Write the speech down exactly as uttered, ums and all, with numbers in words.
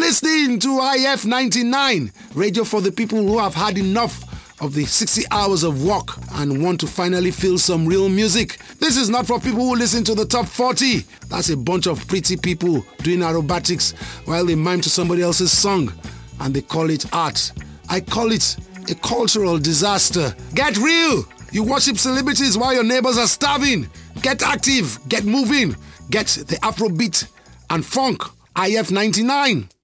listening to I F ninety-nine, radio for the people who have had enough of the sixty hours of work and want to finally feel some real music. This is not for people who listen to the top forty. That's a bunch of pretty people doing aerobatics while they mime to somebody else's song, and they call it art. I call it a cultural disaster. Get real! You worship celebrities while your neighbors are starving. Get active, get moving, get the Afrobeat and funk. I F ninety-nine.